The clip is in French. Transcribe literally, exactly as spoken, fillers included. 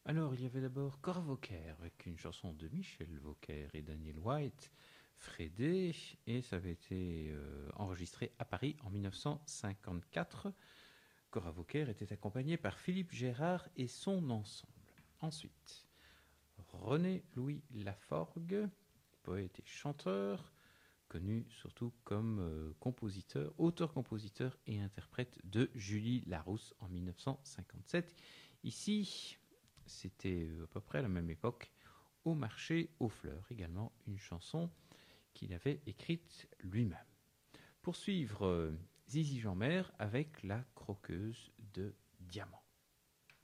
Alors, il y avait d'abord Cora Vauquer avec une chanson de Michel Vauquer et Daniel White, Frédé, et ça avait été euh, enregistré à Paris en mille neuf cent cinquante-quatre. Cora Vauquer était accompagnée par Philippe Gérard et son ensemble. Ensuite, René-Louis Laforgue, poète et chanteur, connu surtout comme euh, compositeur, auteur-compositeur et interprète de Julie Larousse en mille neuf cent cinquante-sept. Ici, c'était à peu près à la même époque, Au marché aux fleurs, également une chanson qu'il avait écrite lui-même. Pour suivre, euh, Zizi Jeanmaire avec La croqueuse de diamants.